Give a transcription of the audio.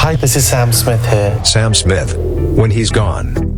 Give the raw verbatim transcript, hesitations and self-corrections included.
Hi, this is Sam Smith here. Sam Smith. When he's gone.